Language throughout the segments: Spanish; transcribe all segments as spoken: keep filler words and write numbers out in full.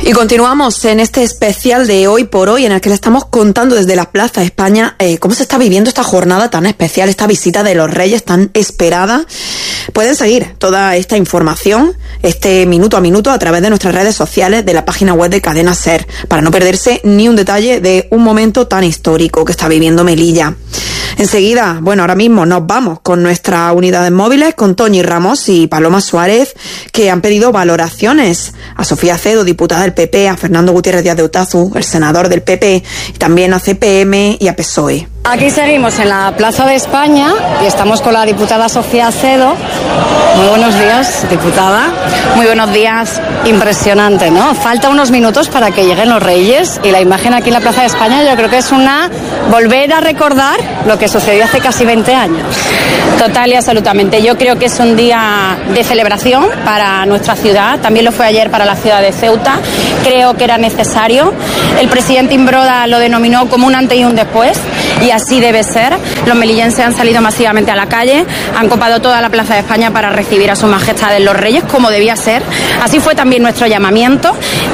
Y continuamos en este especial de Hoy por Hoy, en el que le estamos contando desde la Plaza España eh, cómo se está viviendo esta jornada tan especial, esta visita de los Reyes tan esperada. Pueden seguir toda esta información, este minuto a minuto, a través de nuestras redes sociales, de la página web de Cadena SER, para no perderse ni un detalle de un momento tan histórico que está viviendo Melilla. Enseguida, bueno, ahora mismo nos vamos con nuestras unidades móviles, con Toñi Ramos y Paloma Suárez, que han pedido valoraciones a Sofía Acedo, diputada del P P, a Fernando Gutiérrez Díaz de Otazu, el senador del P P, y también a C P M y a P S O E. Aquí seguimos en la Plaza de España y estamos con la diputada Sofía Acedo. Muy buenos días, diputada. Muy buenos días. Impresionante, ¿no? Falta unos minutos para que lleguen los Reyes y la imagen aquí en la Plaza de España yo creo que es una volver a recordar lo que sucedió hace casi veinte años. Total y absolutamente. Yo creo que es un día de celebración para nuestra ciudad. También lo fue ayer para la ciudad de Ceuta. Creo que era necesario. El presidente Imbroda lo denominó como un antes y un después. Y así debe ser. Los melillenses han salido masivamente a la calle, han copado toda la Plaza de España para recibir a Su Majestad los Reyes, como debía ser. Así fue también nuestro llamamiento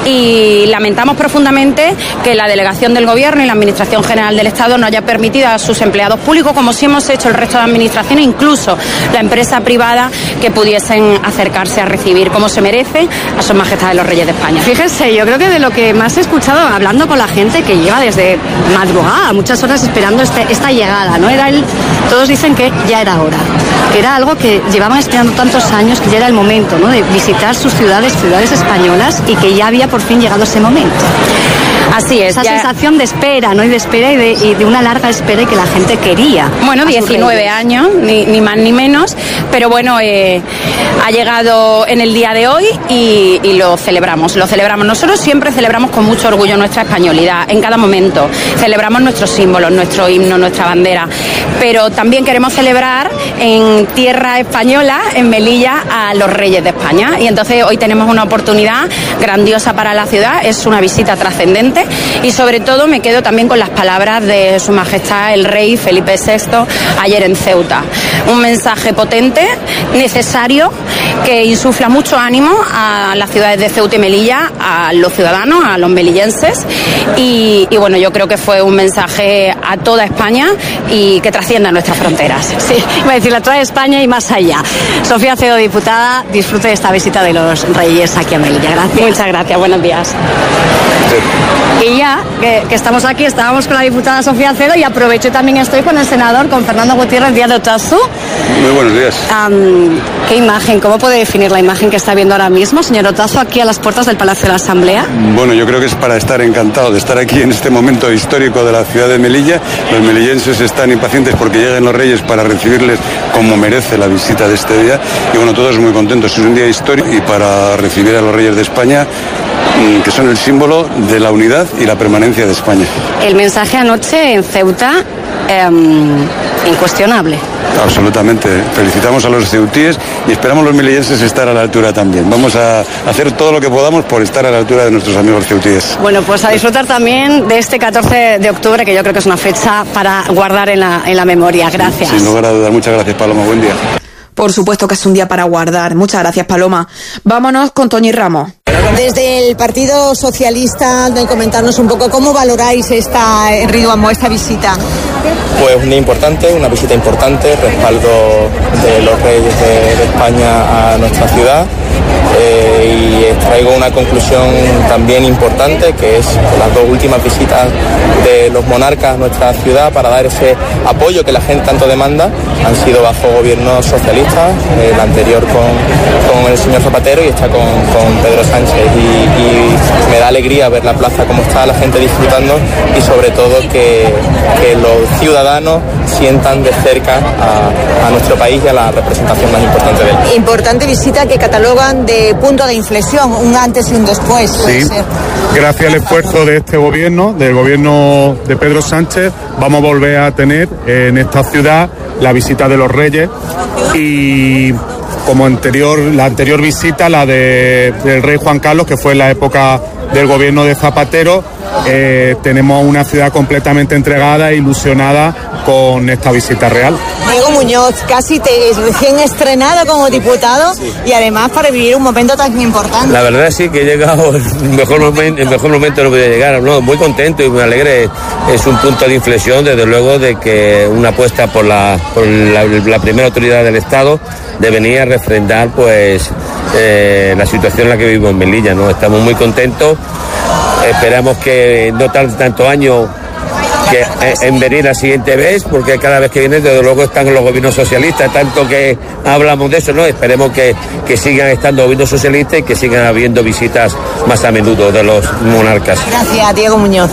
y lamentamos profundamente que la delegación del Gobierno y la Administración General del Estado no haya permitido a sus empleados públicos, como sí hemos hecho el resto de administraciones, incluso la empresa privada, que pudiesen acercarse a recibir, como se merece, a Su Majestad los Reyes de España. Fíjese, yo creo que de lo que más he escuchado hablando con la gente que lleva desde madrugada, muchas horas esperando este, esta llegada, ¿no? Era el, todos dicen que ya era hora, que era algo que llevaban esperando tantos años, que ya era el momento, ¿no? De visitar sus ciudades, ciudades españolas, y que ya había por fin llegado ese momento. Así es. Esa ya... sensación de espera, ¿no? Y de espera y de, y de una larga espera y que la gente quería. Bueno, diecinueve años, ni, ni más ni menos, pero bueno, eh, ha llegado en el día de hoy y, y lo celebramos, lo celebramos. Nosotros siempre celebramos con mucho orgullo nuestra españolidad, en cada momento. Celebramos nuestros símbolos, nuestro himno, nuestra bandera, pero también queremos celebrar en tierra española, en Melilla, a los Reyes de España. Y entonces hoy tenemos una oportunidad grandiosa para la ciudad, es una visita trascendente. Y sobre todo me quedo también con las palabras de Su Majestad el Rey Felipe sexto ayer en Ceuta. Un mensaje potente, necesario, que insufla mucho ánimo a las ciudades de Ceuta y Melilla, a los ciudadanos, a los melillenses. Y, y bueno, yo creo que fue un mensaje a toda España y que trascienda nuestras fronteras. Sí, iba a decir a toda España y más allá. Sofía Acedo, diputada, disfrute de esta visita de los Reyes aquí a Melilla. Gracias. Muchas gracias, buenos días. Sí. Y ya que, que estamos aquí, estábamos con la diputada Sofía Acedo y aprovecho también estoy con el senador, con Fernando Gutiérrez Díaz de Otazu. Muy buenos días. Um, ¿Qué imagen, cómo puede definir la imagen que está viendo ahora mismo, señor Otazu, aquí a las puertas del Palacio de la Asamblea? Bueno, yo creo que es para estar encantado de estar aquí en este momento histórico de la ciudad de Melilla. Los melillenses están impacientes porque lleguen los Reyes para recibirles como merece la visita de este día. Y bueno, todos muy contentos. Es un día histórico y para recibir a los Reyes de España, que son el símbolo de la unidad y la permanencia de España. El mensaje anoche en Ceuta, eh, incuestionable. Absolutamente. Felicitamos a los ceutíes y esperamos los melillenses estar a la altura también. Vamos a hacer todo lo que podamos por estar a la altura de nuestros amigos ceutíes. Bueno, pues a disfrutar también de este catorce de octubre, que yo creo que es una fecha para guardar en la, en la memoria. Gracias. Sin lugar a dudas. Muchas gracias, Paloma. Buen día. Por supuesto que es un día para guardar. Muchas gracias, Paloma. Vámonos con Toñi Ramos. Desde el Partido Socialista, de comentarnos un poco cómo valoráis esta Riduamo, esta visita. Pues un día importante, una visita importante, respaldo de los Reyes de, de España a nuestra ciudad. Eh, y extraigo una conclusión también importante, que es las dos últimas visitas de los monarcas a nuestra ciudad para dar ese apoyo que la gente tanto demanda han sido bajo gobiernos socialistas, el anterior con, con el señor Zapatero y está con, con Pedro Sánchez, y, y me da alegría ver la plaza como está, la gente disfrutando y sobre todo que, que los ciudadanos sientan de cerca a, a nuestro país y a la representación más importante de él. Importante visita que catalogan de punto de inflexión, un antes y un después. Sí, ser. Gracias al esfuerzo de este gobierno, del gobierno de Pedro Sánchez, vamos a volver a tener en esta ciudad la visita de los Reyes, y como anterior, la anterior visita, la de, del rey Juan Carlos, que fue en la época del gobierno de Zapatero, eh, tenemos una ciudad completamente entregada e ilusionada con esta visita real. Diego Muñoz, casi te, recién estrenado como diputado y además para vivir un momento tan importante. La verdad sí que he llegado el mejor momento, el mejor momento no podía llegar, no, muy contento y muy alegre. Es un punto de inflexión, desde luego, de que una apuesta por la, por la, la primera autoridad del Estado de venir a refrendar pues eh, la situación en la que vivimos en Melilla, ¿no? Estamos muy contentos, esperamos que no tarde tanto años que en venir la siguiente vez, porque cada vez que viene desde luego están los gobiernos socialistas, tanto que hablamos de eso, ¿no? Esperemos que, que sigan estando gobiernos socialistas y que sigan habiendo visitas más a menudo de los monarcas. Gracias, Diego Muñoz.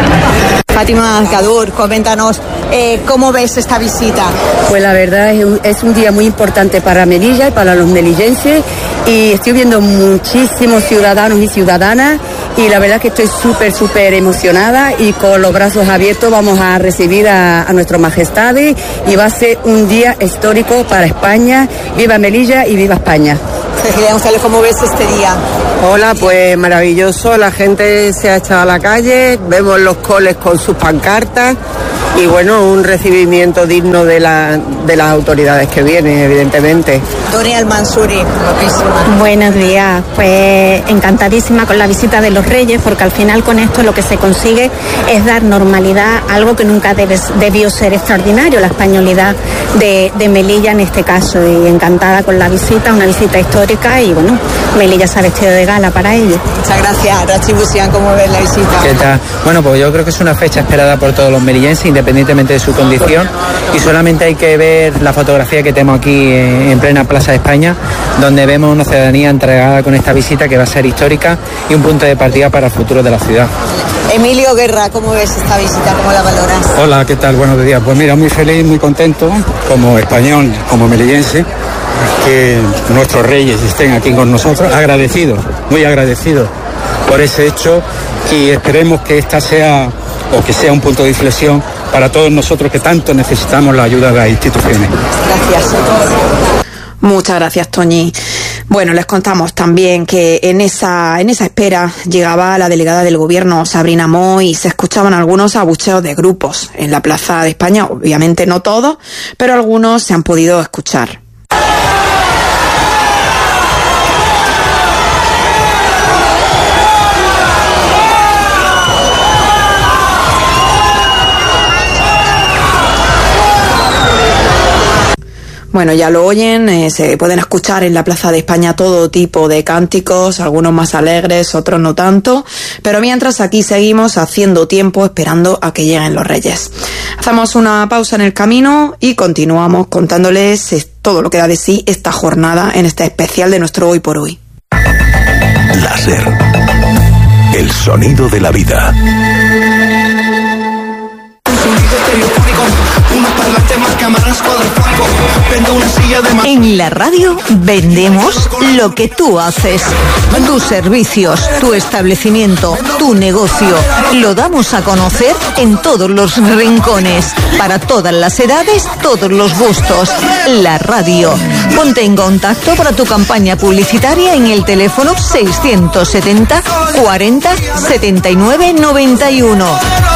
Fátima Alcadur, coméntanos eh, cómo ves esta visita. Pues la verdad es un, es un día muy importante para Melilla y para los melillenses, y estoy viendo muchísimos ciudadanos y ciudadanas y la verdad que estoy súper, súper emocionada y con los brazos abiertos vamos a recibir a, a nuestras majestades y va a ser un día histórico para España. Viva Melilla y viva España. Cecilia González, ¿cómo ves este día? Hola, pues maravilloso, la gente se ha echado a la calle, vemos los coles con sus pancartas y bueno, un recibimiento digno de, la, de las autoridades que vienen, evidentemente. Doria Al-Mansuri, guapísima. Buenos días, pues encantadísima con la visita de los Reyes, porque al final con esto lo que se consigue es dar normalidad a algo que nunca debe, debió ser extraordinario, la españolidad de, de Melilla en este caso, y encantada con la visita, una visita histórica y bueno, Melilla se ha vestido de gala para ello. Muchas gracias. Rachi Busián, ¿cómo ves la visita? ¿Qué tal? Bueno, pues yo creo que es una fecha esperada por todos los melillenses, independientemente de su condición, y solamente hay que ver la fotografía que tenemos aquí en plena Plaza de España, donde vemos una ciudadanía entregada con esta visita que va a ser histórica y un punto de partida para el futuro de la ciudad. Emilio Guerra, ¿cómo ves esta visita? ¿Cómo la valoras? Hola, ¿qué tal? Buenos días. Pues mira, muy feliz, muy contento, como español, como melillense, que nuestros reyes estén aquí con nosotros, agradecidos, muy agradecidos por ese hecho, y esperemos que esta sea, o que sea un punto de inflexión para todos nosotros que tanto necesitamos la ayuda de las instituciones. Gracias. Muchas gracias, Toñi. Bueno, les contamos también que en esa, en esa espera llegaba la delegada del gobierno, Sabrina Moy, y se escuchaban algunos abucheos de grupos en la Plaza de España, obviamente no todos, pero algunos se han podido escuchar. Bueno, ya lo oyen, eh, se pueden escuchar en la Plaza de España todo tipo de cánticos, algunos más alegres, otros no tanto, pero mientras aquí seguimos haciendo tiempo esperando a que lleguen los Reyes. Hacemos una pausa en el camino y continuamos contándoles todo lo que da de sí esta jornada en este especial de nuestro Hoy por Hoy. Láser, el sonido de la vida. En la radio vendemos lo que tú haces. Tus servicios, tu establecimiento, tu negocio. Lo damos a conocer en todos los rincones. Para todas las edades, todos los gustos. La radio. Ponte en contacto para tu campaña publicitaria en el teléfono seiscientos setenta cuarenta setenta y nueve noventa y uno.